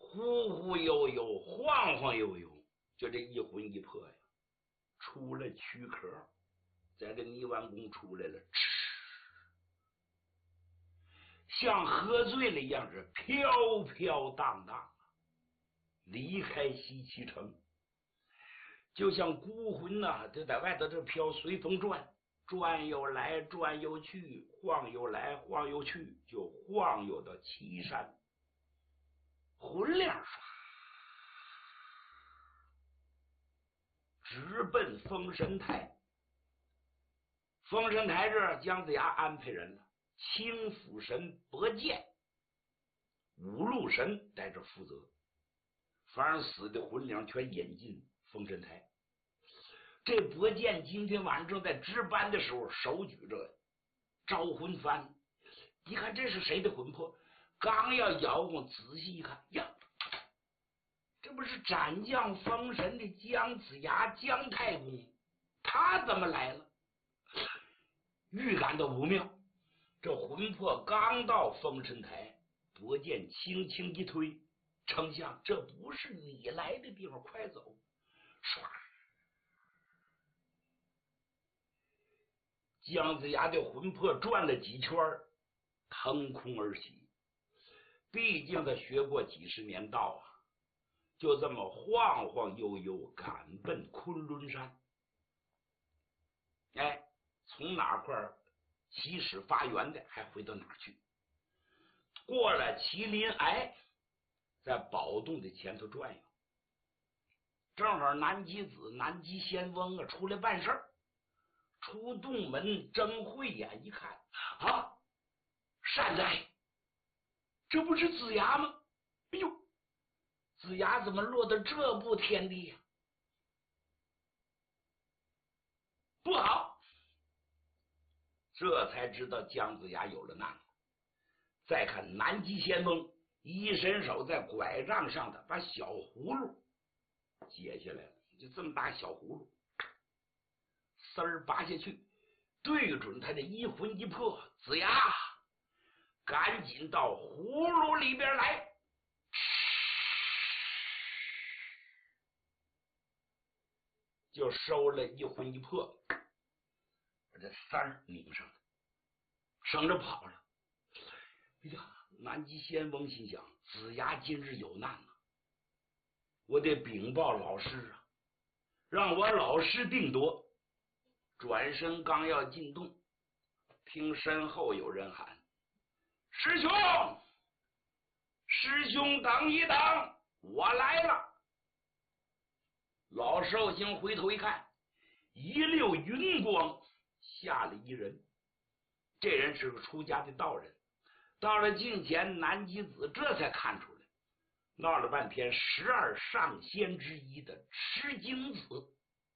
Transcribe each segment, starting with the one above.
忽忽悠悠，晃晃悠悠，就这一魂一魄呀，出了躯壳，在这泥丸宫出来了，像喝醉了一样，是飘飘荡荡离开西岐城，就像孤魂呐，就在外头这飘，随风转，转悠来转悠去，晃悠来晃悠去，就晃悠到岐山，魂量唰，直奔封神台。封神台这儿，姜子牙安排人了，青府神伯剑、五路神在这负责，反正死的魂灵全引进封神台。这伯剑今天晚上正在值班的时候，手举着招魂幡，一看这是谁的魂魄，刚要摇过，仔细一看，呀，这不是斩将封神的姜子牙姜太公，他怎么来了？预感到不妙，这魂魄刚到封神台，伯剑轻轻一推，丞相，这不是你来的地方，快走！唰，姜子牙的魂魄转了几圈，腾空而起。毕竟他学过几十年道啊，就这么晃晃悠悠赶奔昆仑山。哎，从哪块起始发源的，还回到哪去？过了麒麟崖，在宝洞的前头转悠，正好南极子、南极仙翁啊出来办事儿，出洞门睁慧眼一看，啊，善哉，这不是子牙吗？哎呦，子牙怎么落到这步天地呀？不好！这才知道姜子牙有了难了。再看南极仙翁一伸手在拐杖上的把小葫芦解下来了，就这么大小葫芦，丝儿拔下去，对准他的一魂一魄。子牙，赶紧到葫芦里边来！就收了一魂一魄，把这丝儿拧上了，省着跑了。哎呀，南极仙翁心想，子牙今日有难了，我得禀报老师啊，让我老师定夺。转身刚要进洞，听身后有人喊：师兄，师兄等一等，我来了。老寿星回头一看，一溜云光下了一人，这人是个出家的道人。到了近前，南极子这才看出来，闹了半天12上仙之一的吃惊子。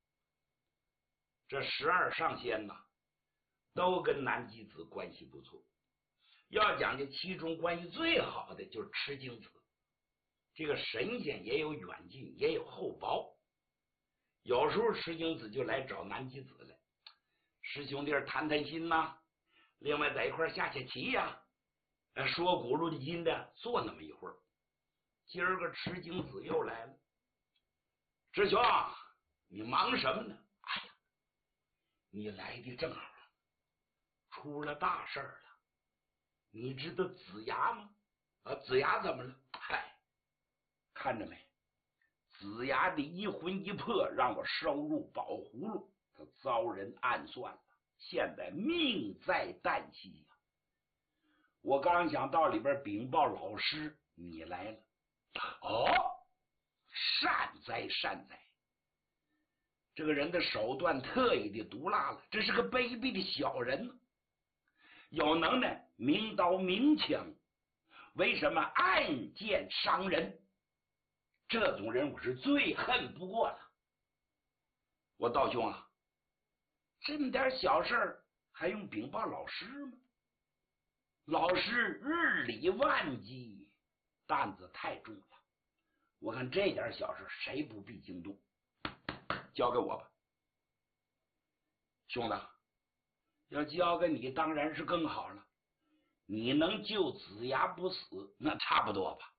这12上仙呐，都跟南极子关系不错，要讲究其中关系最好的就是吃惊子。这个神仙也有远近，也有厚薄，有时候吃惊子就来找南极子来，师兄弟谈谈心呐，另外在一块下下棋呀，说古论今的，坐那么一会儿。今儿个吃惊子又来了，师兄，你忙什么呢？哎呀，你来的正好，出了大事了。你知道子牙吗？子牙怎么了？嗨，看着没？子牙的一魂一魄让我收入宝葫芦，他遭人暗算了，现在命在旦夕呀！我刚想到里边禀报老师，你来了。哦，善哉善哉！这个人的手段特意的毒辣了，这是个卑鄙的小人呢。有能耐明刀明枪，为什么暗箭伤人？这种人我是最恨不过了。我道兄啊，这么点小事还用禀报老师吗？老师日理万机，担子太重了。我看这点小事谁不必惊动？交给我吧。兄弟，要交给你当然是更好了，你能救子牙不死，那差不多吧。